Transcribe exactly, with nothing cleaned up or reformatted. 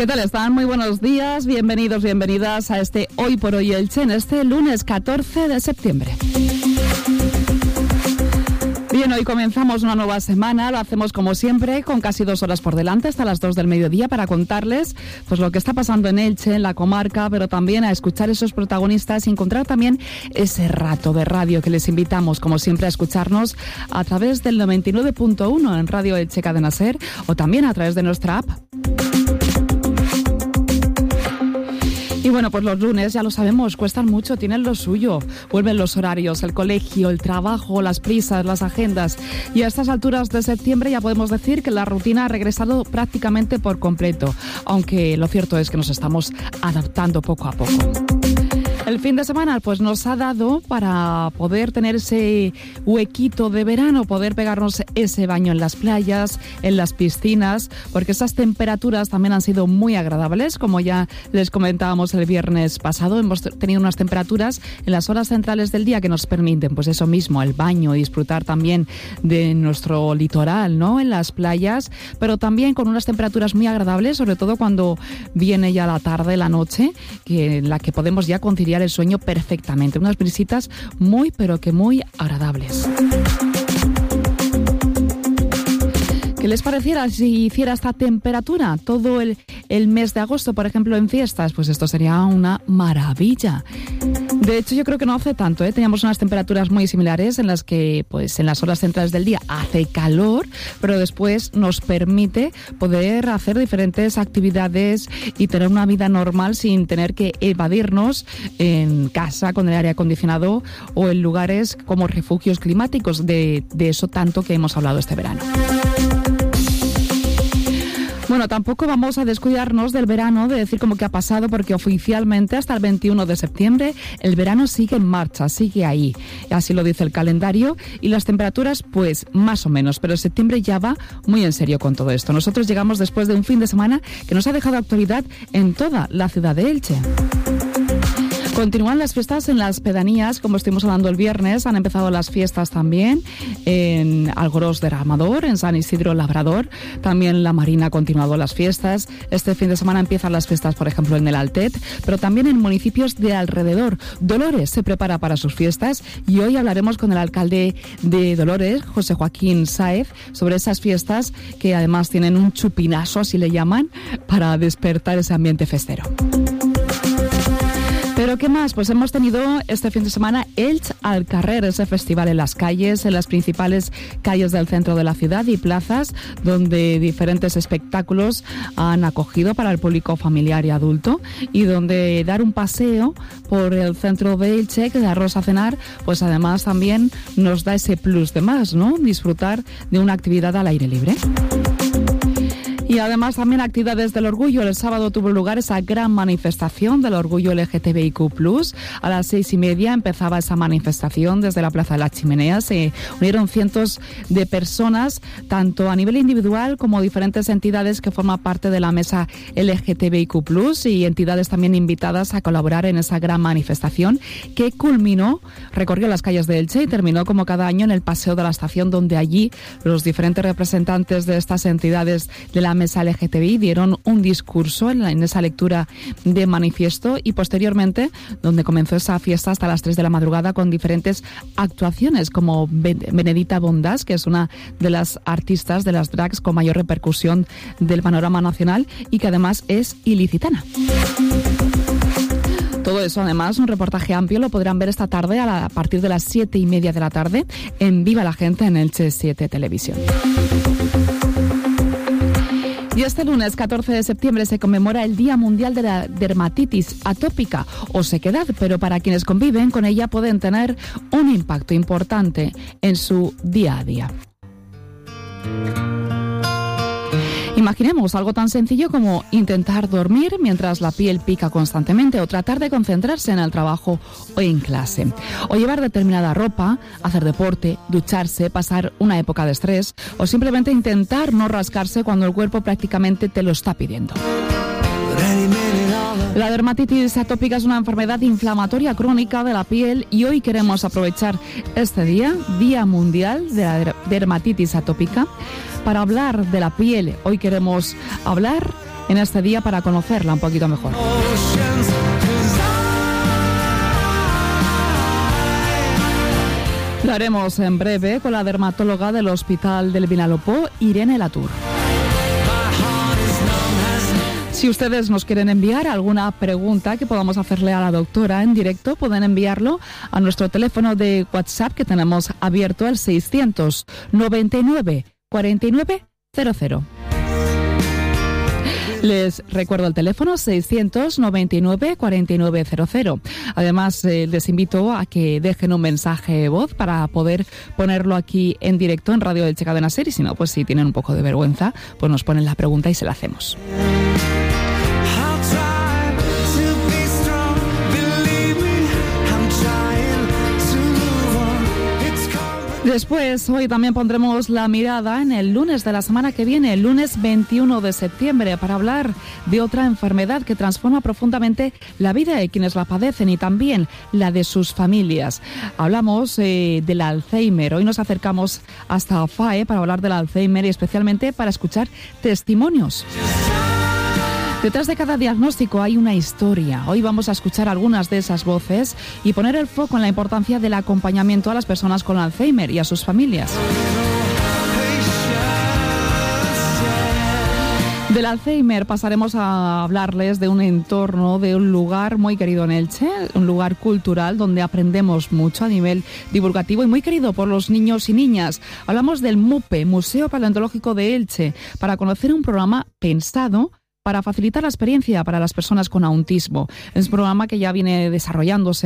¿Qué tal están? Muy buenos días, bienvenidos, bienvenidas a este Hoy por Hoy Elche, en este lunes catorce de septiembre. Bien, hoy comenzamos una nueva semana, lo hacemos como siempre, con casi dos horas por delante, hasta las dos del mediodía, para contarles pues lo que está pasando en Elche, en la comarca, pero también a escuchar esos protagonistas y encontrar también ese rato de radio que les invitamos, como siempre, a escucharnos a través del noventa y nueve punto uno en Radio Elche Cadena Ser o también a través de nuestra app. Y bueno, pues los lunes, ya lo sabemos, cuestan mucho, tienen lo suyo. Vuelven los horarios, el colegio, el trabajo, las prisas, las agendas. Y a estas alturas de septiembre ya podemos decir que la rutina ha regresado prácticamente por completo. Aunque lo cierto es que nos estamos adaptando poco a poco. El fin de semana pues nos ha dado para poder tener ese huequito de verano, poder pegarnos ese baño en las playas, en las piscinas, porque esas temperaturas también han sido muy agradables, como ya les comentábamos el viernes pasado. Hemos tenido unas temperaturas en las horas centrales del día que nos permiten, pues eso mismo, el baño, disfrutar también de nuestro litoral, ¿no?, en las playas, pero también con unas temperaturas muy agradables, sobre todo cuando viene ya la tarde, la noche, que en la que podemos ya conciliar el sueño perfectamente. Unas brisitas muy, pero que muy agradables. ¿Qué les pareciera si hiciera esta temperatura todo el, el mes de agosto, por ejemplo, en fiestas? Pues esto sería una maravilla. De hecho, yo creo que no hace tanto, ¿eh? Teníamos unas temperaturas muy similares en las que, pues, en las horas centrales del día hace calor, pero después nos permite poder hacer diferentes actividades y tener una vida normal sin tener que evadirnos en casa con el aire acondicionado o en lugares como refugios climáticos, de, de eso tanto que hemos hablado este verano. Bueno, tampoco vamos a descuidarnos del verano, de decir como que ha pasado, porque oficialmente hasta el veintiuno de septiembre el verano sigue en marcha, sigue ahí. Así lo dice el calendario, y las temperaturas pues más o menos, pero septiembre ya va muy en serio con todo esto. Nosotros llegamos después de un fin de semana que nos ha dejado actualidad en toda la ciudad de Elche. Continúan las fiestas en las pedanías, como estuvimos hablando el viernes. Han empezado las fiestas también en Algorós Derramador, en San Isidro Labrador. También La Marina ha continuado las fiestas. Este fin de semana empiezan las fiestas, por ejemplo, en el Altet, pero también en municipios de alrededor. Dolores se prepara para sus fiestas y hoy hablaremos con el alcalde de Dolores, José Joaquín Sáez, sobre esas fiestas que además tienen un chupinazo, así le llaman, para despertar ese ambiente festero. ¿Pero qué más? Pues hemos tenido este fin de semana Elche al Carrer, ese festival en las calles, en las principales calles del centro de la ciudad y plazas, donde diferentes espectáculos han acogido para el público familiar y adulto, y donde dar un paseo por el centro de Elche, quedarnos a cenar, pues además también nos da ese plus de más, ¿no? Disfrutar de una actividad al aire libre. Y además también actividades del orgullo. El sábado tuvo lugar esa gran manifestación del orgullo L G T B I Q plus. A las seis y media empezaba esa manifestación desde la Plaza de las Chimeneas. Se unieron cientos de personas, tanto a nivel individual como diferentes entidades que forman parte de la mesa L G T B I Q plus, y entidades también invitadas a colaborar en esa gran manifestación que culminó, recorrió las calles de Elche y terminó como cada año en el Paseo de la Estación, donde allí los diferentes representantes de estas entidades de la mesa L G T B I dieron un discurso en, la, en esa lectura de manifiesto, y posteriormente donde comenzó esa fiesta hasta las tres de la madrugada con diferentes actuaciones, como Benedita Bondas, que es una de las artistas de las drags con mayor repercusión del panorama nacional y que además es ilicitana. Todo eso, además, un reportaje amplio lo podrán ver esta tarde a, la, a partir de las siete y media de la tarde en Viva la Gente en Elche siete Televisión. Y este lunes catorce de septiembre se conmemora el Día Mundial de la Dermatitis Atópica o Sequedad, pero para quienes conviven con ella pueden tener un impacto importante en su día a día. Imaginemos algo tan sencillo como intentar dormir mientras la piel pica constantemente, o tratar de concentrarse en el trabajo o en clase, o llevar determinada ropa, hacer deporte, ducharse, pasar una época de estrés, o simplemente intentar no rascarse cuando el cuerpo prácticamente te lo está pidiendo. La dermatitis atópica es una enfermedad inflamatoria crónica de la piel, y hoy queremos aprovechar este día, Día Mundial de la Dermatitis Atópica, para hablar de la piel. Hoy queremos hablar en este día para conocerla un poquito mejor. Lo haremos en breve con la dermatóloga del Hospital del Vinalopó, Irene Latour. Si ustedes nos quieren enviar alguna pregunta que podamos hacerle a la doctora en directo, pueden enviarlo a nuestro teléfono de WhatsApp que tenemos abierto, el seiscientos noventa y nueve cuarenta y nueve cero cero. Les recuerdo el teléfono seiscientos noventa y nueve cuarenta y nueve cero cero. Además, eh, les invito a que dejen un mensaje de voz para poder ponerlo aquí en directo en Radio Elche Cadena Ser. Y si no, pues si tienen un poco de vergüenza, pues nos ponen la pregunta y se la hacemos. Después, hoy también pondremos la mirada en el lunes de la semana que viene, el lunes veintiuno de septiembre, para hablar de otra enfermedad que transforma profundamente la vida de quienes la padecen y también la de sus familias. Hablamos eh, del Alzheimer. Hoy nos acercamos hasta F A E para hablar del Alzheimer y especialmente para escuchar testimonios. Detrás de cada diagnóstico hay una historia. Hoy vamos a escuchar algunas de esas voces y poner el foco en la importancia del acompañamiento a las personas con Alzheimer y a sus familias. Del Alzheimer pasaremos a hablarles de un entorno, de un lugar muy querido en Elche, un lugar cultural donde aprendemos mucho a nivel divulgativo y muy querido por los niños y niñas. Hablamos del MUPE, Museo Paleontológico de Elche, para conocer un programa pensado para facilitar la experiencia para las personas con autismo. Es un programa que ya viene desarrollándose